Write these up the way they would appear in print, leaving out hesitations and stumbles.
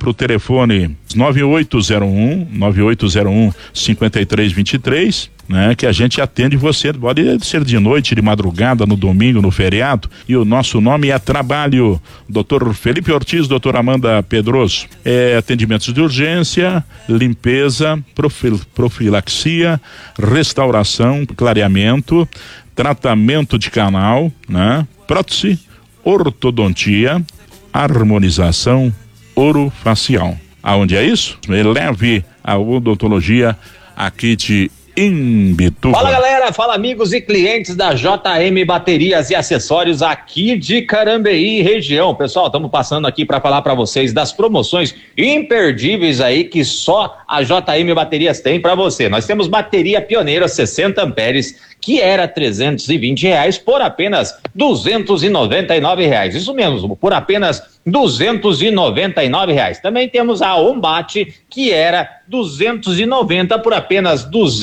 pro telefone 9801 5323, né? Que a gente atende você, pode ser de noite, de madrugada, no domingo, no feriado, e o nosso nome é Trabalho. Dr. Felipe Ortiz, doutora Amanda Pedroso. Atendimentos de urgência, limpeza, profilaxia, restauração, clareamento, tratamento de canal, né? Prótese, ortodontia, harmonização orofacial. Aonde é isso? Eleve a odontologia aqui de Imbituba. Fala galera, fala amigos e clientes da JM Baterias e Acessórios aqui de Carambeí região. Pessoal, estamos passando aqui para falar para vocês das promoções imperdíveis aí que só a JM Baterias tem para você. Nós temos bateria pioneira 60 amperes que era R$320 por apenas R$299. Isso mesmo, por apenas R$299. Também temos a Ombate, que era R$290 por apenas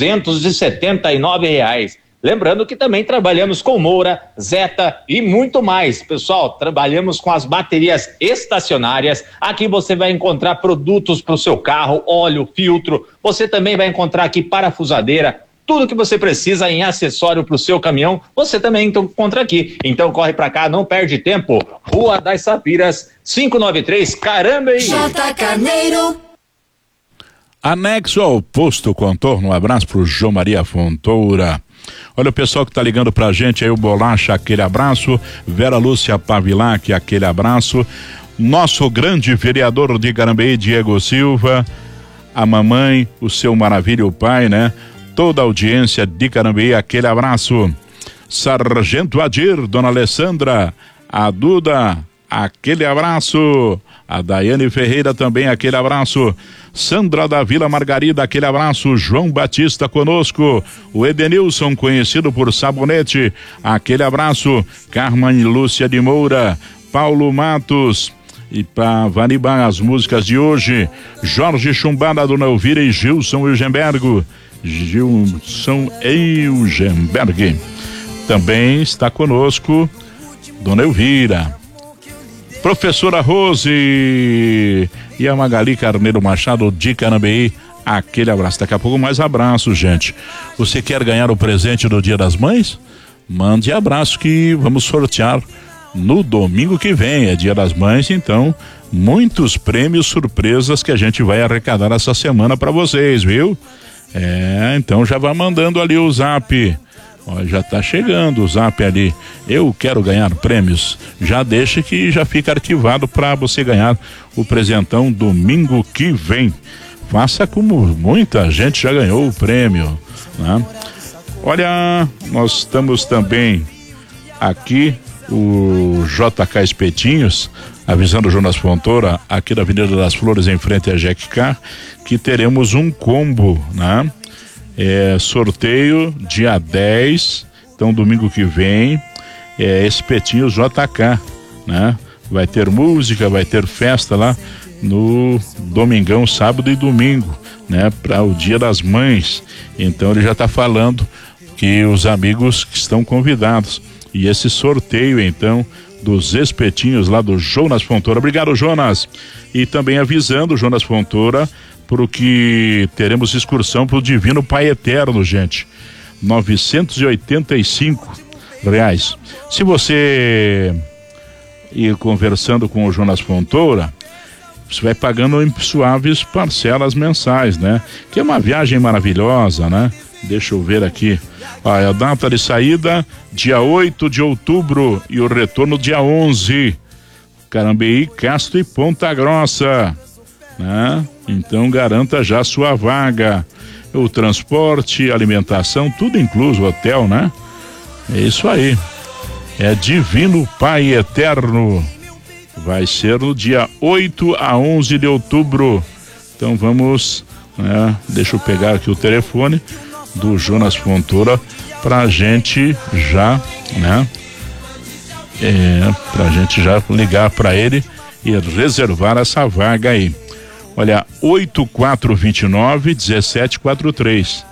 R$279. Lembrando que também trabalhamos com Moura, Zeta e muito mais. Pessoal, trabalhamos com as baterias estacionárias. Aqui você vai encontrar produtos para o seu carro, óleo, filtro. Você também vai encontrar aqui parafusadeira. Tudo que você precisa em acessório para o seu caminhão, você também encontra aqui. Então corre para cá, não perde tempo. Rua das Sapiras, 593, Carambeí. J. Carneiro. Anexo ao Posto Contorno, um abraço pro João Maria Fontoura. Olha o pessoal que tá ligando pra gente aí, o Bolacha, aquele abraço. Vera Lúcia Pavilac, aquele abraço. Nosso grande vereador de Carambeí, Diego Silva. A mamãe, o seu maravilha, o pai, né? Toda a audiência de Carambeí, aquele abraço. Sargento Adir, Dona Alessandra, a Duda, aquele abraço. A Daiane Ferreira também, aquele abraço. Sandra da Vila Margarida, aquele abraço. João Batista conosco. O Edenilson, conhecido por Sabonete, aquele abraço. Carmen Lúcia de Moura, Paulo Matos. E para Vanibá, as músicas de hoje. Jorge Chumbada, Dona Elvira e Gilson Eugenberg. Também está conosco Dona Elvira, Professora Rose e a Magali Carneiro Machado de Carambeí, aquele abraço. Daqui a pouco mais abraço, gente. Você quer ganhar o presente do Dia das Mães? Mande abraço que vamos sortear no domingo que vem, é Dia das Mães, então muitos prêmios surpresas que a gente vai arrecadar essa semana para vocês, viu? Então já vai mandando ali o zap. Ó, já tá chegando o zap ali. Eu quero ganhar prêmios. Já deixa que já fica arquivado para você ganhar o presentão domingo que vem. Faça como muita gente já ganhou o prêmio, né? Olha, nós estamos também aqui, o JK Espetinhos, avisando o Jonas Fontoura, aqui da Avenida das Flores, em frente a Jequicá, que teremos um combo, né? Sorteio dia 10, então domingo que vem, Espetinhos JK, né? Vai ter música, vai ter festa lá no domingão, sábado e domingo, né? Para o Dia das Mães. Então ele já está falando que os amigos que estão convidados. E esse sorteio, então, dos espetinhos lá do Jonas Fontoura. Obrigado, Jonas. E também avisando o Jonas Fontoura porque teremos excursão pro Divino Pai Eterno, gente. R$985. Se você ir conversando com o Jonas Fontoura, você vai pagando em suaves parcelas mensais, né? Que é uma viagem maravilhosa, né? Deixa eu ver aqui. A data de saída, dia 8 de outubro e o retorno dia 11. Carambeí, Castro e Ponta Grossa, né? Então garanta já a sua vaga. O transporte, alimentação, tudo incluso, hotel, né? É isso aí. É Divino Pai Eterno. Vai ser no dia 8 a 11 de outubro. Então vamos, né? Deixa eu pegar aqui o telefone do Jonas Fontoura pra gente já, né? Pra gente já ligar pra ele e reservar essa vaga aí. Olha, 8429-1743.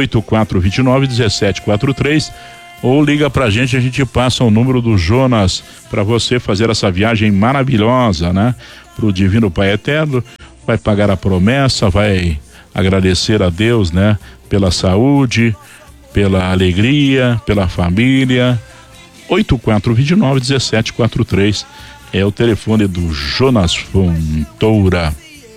8429-1743. Ou liga pra gente, a gente passa o número do Jonas para você fazer essa viagem maravilhosa, né? Pro Divino Pai Eterno. vai pagar a promessa, vai agradecer a Deus, né? Pela saúde, pela alegria, pela família. 8429-1743 é o telefone do Jonas Fontoura.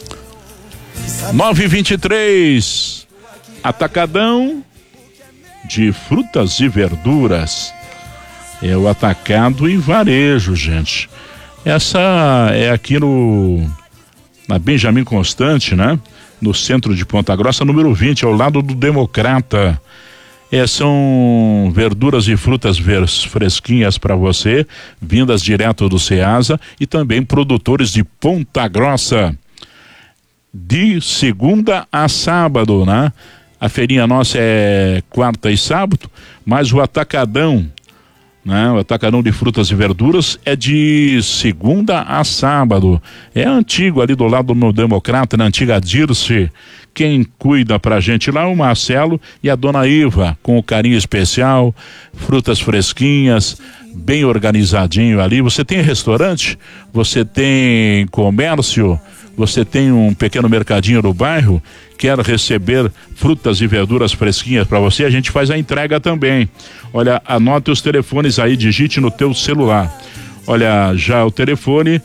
923, Atacadão de frutas e verduras. É o atacado e varejo, gente. Essa é aqui na Benjamin Constant, né? No centro de Ponta Grossa, número 20, ao lado do Democrata. São verduras e frutas fresquinhas para você, vindas direto do Ceasa, e também produtores de Ponta Grossa. De segunda a sábado, né? A feirinha nossa é quarta e sábado, mas o atacadão, né? O atacadão de frutas e verduras é de segunda a sábado. É antigo, ali do lado do Democrata, na antiga Dirce. Quem cuida pra gente lá é o Marcelo e a dona Iva, com o carinho especial, frutas fresquinhas, bem organizadinho ali. Você tem restaurante, você tem comércio, você tem um pequeno mercadinho no bairro, quer receber frutas e verduras fresquinhas para você, a gente faz a entrega também. Olha, anote os telefones aí, digite no teu celular. Olha, já o telefone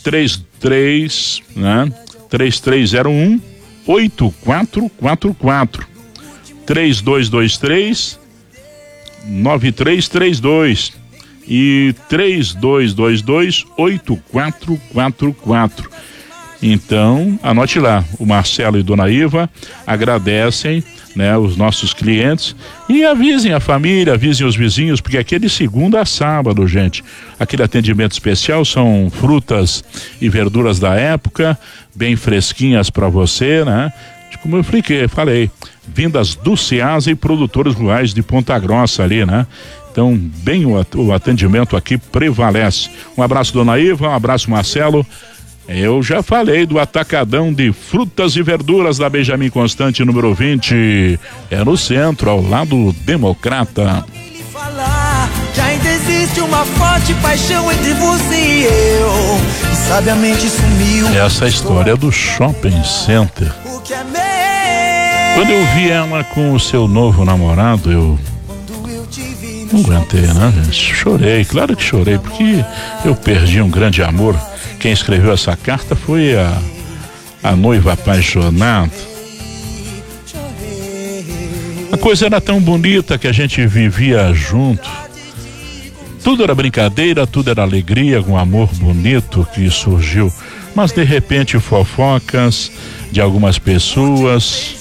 3301 8444 3223 9332 e 3222 8444. Então, anote lá, o Marcelo e Dona Iva agradecem, né, os nossos clientes, e avisem a família, avisem os vizinhos, porque aqui é de segunda a sábado, gente. Aquele atendimento especial são frutas e verduras da época, bem fresquinhas para você, né? Como eu falei, vindas do Ceasa e produtores rurais de Ponta Grossa ali, né? Então, bem o atendimento aqui prevalece. Um abraço, Dona Iva, um abraço, Marcelo. Eu já falei do atacadão de frutas e verduras da Benjamin Constant, número 20. É no centro, ao lado do Democrata. Já ainda existe uma forte paixão entre você e eu, e sabiamente sumiu. Essa história é do Shopping Center. Quando eu vi ela com o seu novo namorado, eu não aguentei, né, gente? Chorei, claro que chorei, porque eu perdi um grande amor. Quem escreveu essa carta foi a noiva apaixonada. A coisa era tão bonita que a gente vivia junto. Tudo era brincadeira, tudo era alegria, um amor bonito que surgiu. Mas de repente fofocas de algumas pessoas,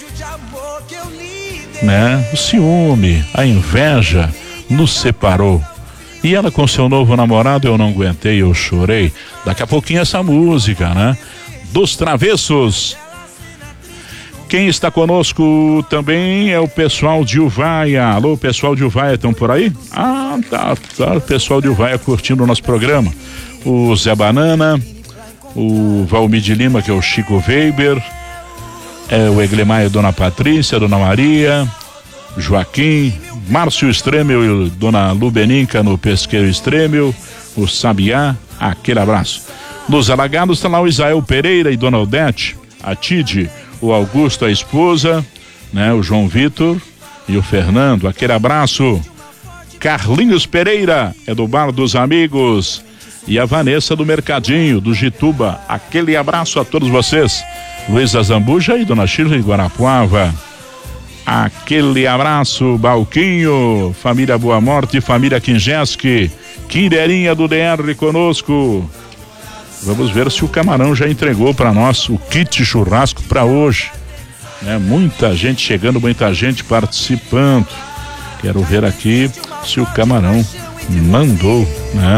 né? O ciúme, a inveja nos separou. E ela com seu novo namorado, eu não aguentei, eu chorei. Daqui a pouquinho essa música, né? Dos Travessos. Quem está conosco também é o pessoal de Uvaia. Alô, pessoal de Uvaia, estão por aí? Ah, tá, o pessoal de Uvaia curtindo o nosso programa. O Zé Banana, o Valmir de Lima, que é o Chico Weber, o Eglemar e a Dona Patrícia, a Dona Maria, Joaquim, Márcio Stremel e Dona Lubeninca no Pesqueiro Stremel, o Sabiá, aquele abraço. Nos Alagados está lá o Isael Pereira e Dona Odete, a Tide, o Augusto, a esposa, né, o João Vitor e o Fernando, aquele abraço. Carlinhos Pereira é do Bar dos Amigos e a Vanessa do Mercadinho, do Gituba, aquele abraço a todos vocês. Luísa Zambuja e Dona Shirley Guarapuava. Aquele abraço, Balquinho, família Boa Morte, família Kinjeski, Quirerinha do DR conosco. Vamos ver se o Camarão já entregou para nós o kit churrasco para hoje, né? Muita gente chegando, muita gente participando. Quero ver aqui se o Camarão mandou, né?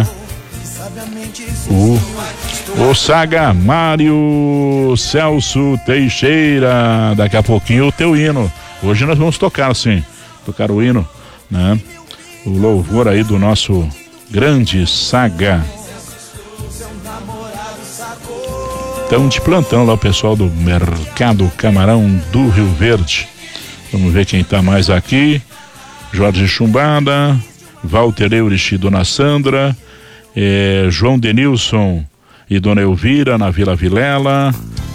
O Saga Mário Celso Teixeira, daqui a pouquinho o teu hino. Hoje nós vamos tocar, sim, tocar o hino, né? O louvor aí do nosso grande Saga. Estão de plantão lá o pessoal do Mercado Camarão do Rio Verde. Vamos ver quem está mais aqui. Jorge Chumbada, Walter Eurich e Dona Sandra, João Denilson e Dona Elvira na Vila Vilela.